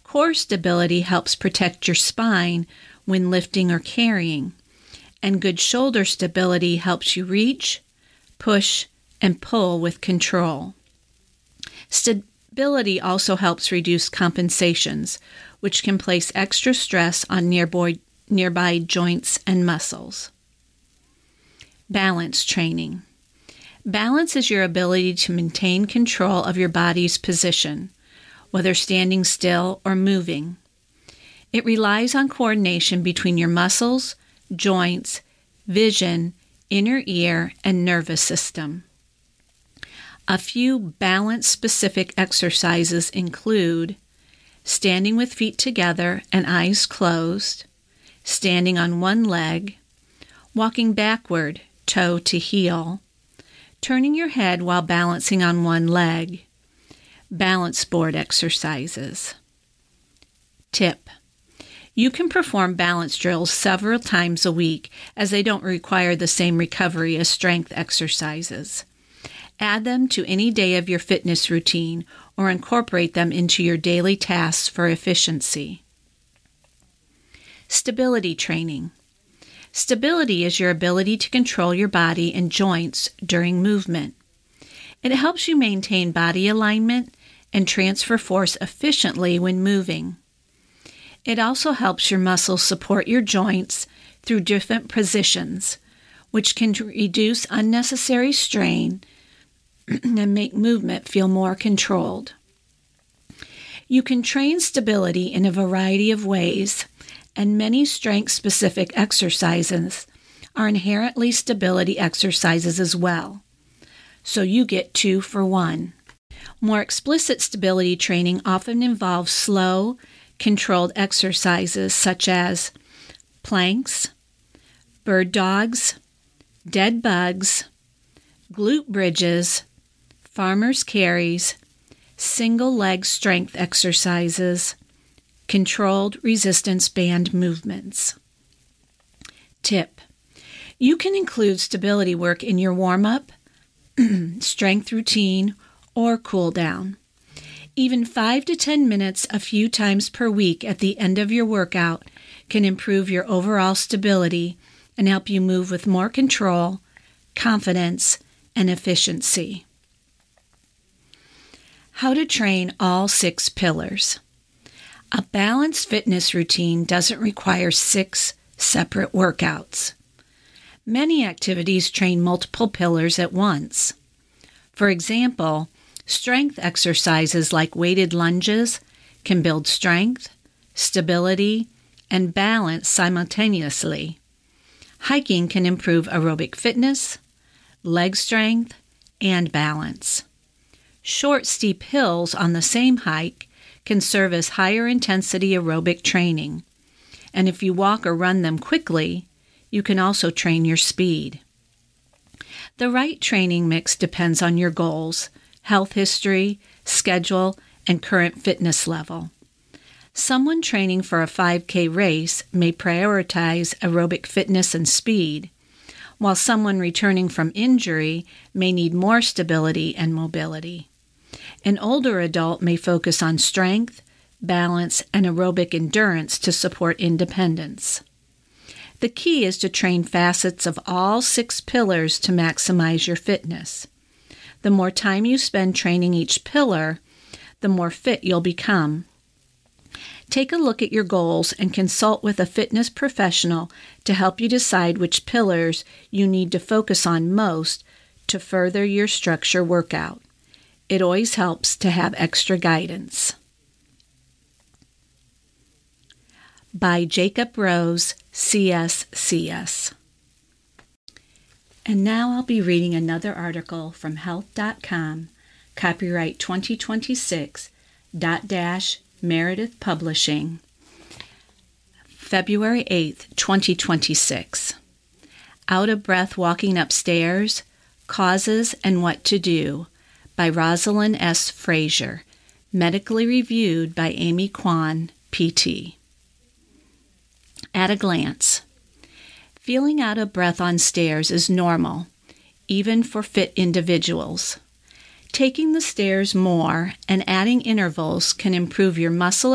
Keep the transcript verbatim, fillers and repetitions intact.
Core stability helps protect your spine when lifting or carrying, and good shoulder stability helps you reach, push, and pull with control. Stability also helps reduce compensations, which can place extra stress on nearby, nearby joints and muscles. Balance training. Balance is your ability to maintain control of your body's position, whether standing still or moving. It relies on coordination between your muscles, joints, vision, inner ear, and nervous system. A few balance-specific exercises include standing with feet together and eyes closed, standing on one leg, walking backward, toe to heel, turning your head while balancing on one leg, balance board exercises. Tip: you can perform balance drills several times a week as they don't require the same recovery as strength exercises. Add them to any day of your fitness routine or incorporate them into your daily tasks for efficiency. Stability training. Stability is your ability to control your body and joints during movement. It helps you maintain body alignment and transfer force efficiently when moving. It also helps your muscles support your joints through different positions, which can reduce unnecessary strain and make movement feel more controlled. You can train stability in a variety of ways, and many strength-specific exercises are inherently stability exercises as well. So you get two for one. More explicit stability training often involves slow, controlled exercises such as planks, bird dogs, dead bugs, glute bridges, farmer's carries, single leg strength exercises, controlled resistance band movements. Tip: you can include stability work in your warm-up, strength routine, or cool down. Even five to ten minutes a few times per week at the end of your workout can improve your overall stability and help you move with more control, confidence, and efficiency. How to train all six pillars. A balanced fitness routine doesn't require six separate workouts. Many activities train multiple pillars at once. For example, strength exercises like weighted lunges can build strength, stability, and balance simultaneously. Hiking can improve aerobic fitness, leg strength, and balance. Short, steep hills on the same hike can serve as higher intensity aerobic training, and if you walk or run them quickly, you can also train your speed. The right training mix depends on your goals, health history, schedule, and current fitness level. Someone training for a five K race may prioritize aerobic fitness and speed, while someone returning from injury may need more stability and mobility. An older adult may focus on strength, balance, and aerobic endurance to support independence. The key is to train facets of all six pillars to maximize your fitness. The more time you spend training each pillar, the more fit you'll become. Take a look at your goals and consult with a fitness professional to help you decide which pillars you need to focus on most to further your structure workout. It always helps to have extra guidance. By Jacob Rose, C S C S. And now I'll be reading another article from health dot com, copyright twenty twenty-six, dot dash Meredith Publishing, February eighth, twenty twenty-six. Out of Breath Walking Upstairs, Causes and What to Do, by Rosalind S. Frazier, medically reviewed by Amy Kwan, P T. At a glance, feeling out of breath on stairs is normal, even for fit individuals. Taking the stairs more and adding intervals can improve your muscle